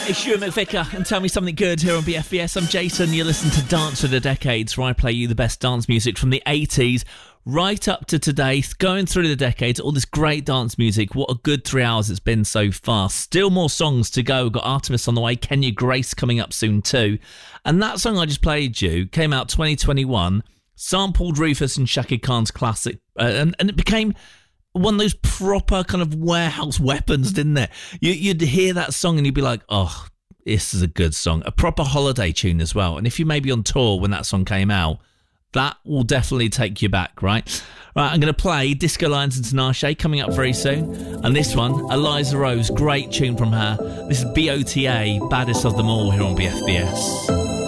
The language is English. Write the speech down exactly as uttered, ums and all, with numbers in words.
It's Stuart McVicker and Tell Me Something Good here on B F B S. I'm Jason. You listen to Dance for the Decades, where I play you the best dance music from the eighties right up to today, going through the decades, all this great dance music. What a good three hours it's been so far. Still more songs to go. We've got Artemis on the way, Kenya Grace coming up soon too. And that song I just played you came out twenty twenty-one, sampled Rufus and Shaka Khan's classic, uh, and, and it became one of those proper kind of warehouse weapons, didn't it? You, you'd hear that song and you'd be like, oh, this is a good song. A proper holiday tune as well. And if you may be on tour when that song came out, that will definitely take you back, right? Right, I'm going to play Disco Lions and Tinashe coming up very soon. And this one, Eliza Rose, great tune from her. This is B O T A, Baddest of Them All here on B F B S.